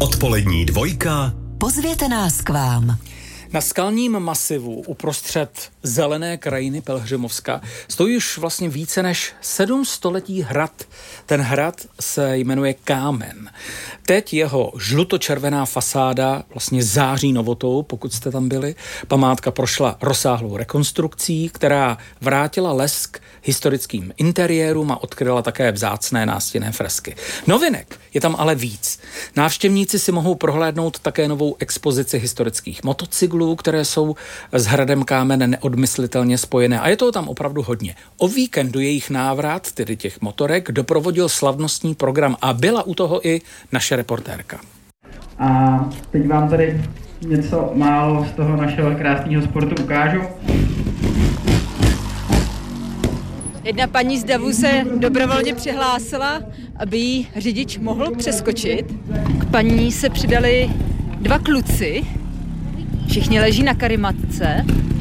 Odpolední dvojka. Pozvěte nás k vám. Na skalním masivu uprostřed zelené krajiny Pelhřimovska stojí už vlastně více než 700letý hrad. Ten hrad se jmenuje Kámen. Teď jeho žlutočervená fasáda vlastně září novotou, pokud jste tam byli. Památka prošla rozsáhlou rekonstrukcí, která vrátila lesk historickým interiérům a odkryla také vzácné nástěnné fresky. Novinek je tam ale víc. Návštěvníci si mohou prohlédnout také novou expozici historických motocyklů, které jsou s hradem Kámen neodmyslitelně spojené. A je toho tam opravdu hodně. O víkendu jejich návrat, tedy těch motorek, doprovodil slavnostní program a byla u toho i naše reportérka. A teď vám tady něco málo z toho našeho krásného sportu ukážu. Jedna paní z davu se dobrovolně přihlásila, aby jí řidič mohl přeskočit. K paní se přidali dva kluci. Všichni leží na karimatce.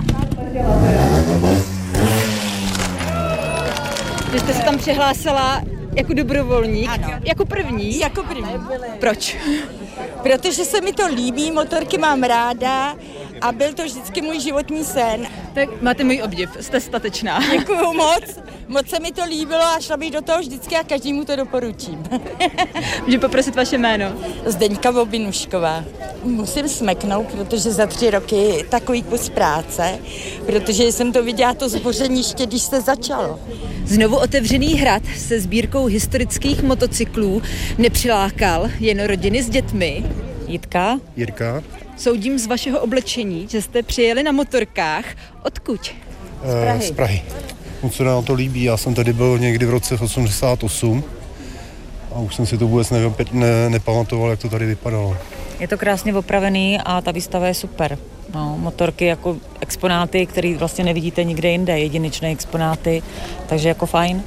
Vy jste se tam přihlásila jako dobrovolník? Ano. Jako první? Jako první. Proč? Protože se mi to líbí, motorky mám ráda a byl to vždycky můj životní sen. Tak máte můj obdiv, jste statečná. Děkuju moc, moc se mi to líbilo a šla bych do toho vždycky a každému to doporučím. Můžu poprosit vaše jméno? Zdeňka Bobinušková. Musím smeknout, protože za 3 roky takový kus práce, protože jsem to viděla to zbořeniště, když se začalo. Znovu otevřený hrad se sbírkou historických motocyklů nepřilákal jen rodiny s dětmi. Jirka. Soudím z vašeho oblečení, že jste přijeli na motorkách. Odkud? Z Prahy. Moc se nám to líbí, já jsem tady byl někdy v roce 88 a už jsem si to vůbec nepamatoval, jak to tady vypadalo. Je to krásně opravený a ta výstava je super. No, motorky jako exponáty, které vlastně nevidíte nikde jinde, jedinečné exponáty, takže jako fajn.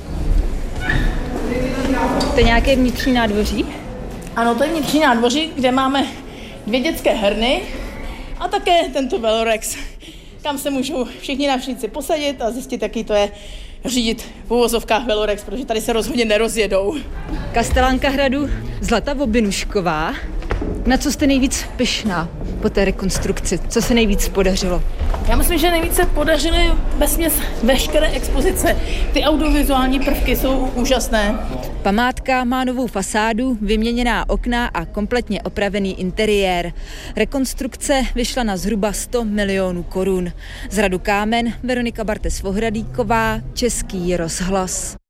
To je nějaké vnitřní nádvoří? Ano, to je vnitřní nádvoří, kde máme 2 dětské herny a také tento velorex, kam se můžou všichni návštěvníci posadit a zjistit, jaký to je řídit v uvozovkách velorex, protože tady se rozhodně nerozjedou. Kastelánka hradu Zlata Bobinušková. Na co jste nejvíc pyšná po té rekonstrukci? Co se nejvíc podařilo? Já myslím, že nejvíce podařily vesměs veškeré expozice. Ty audiovizuální prvky jsou úžasné. Památka má novou fasádu, vyměněná okna a kompletně opravený interiér. Rekonstrukce vyšla na zhruba 100 milionů korun. Z hradu Kámen Veronika Bartes-Vohradíková, Český rozhlas.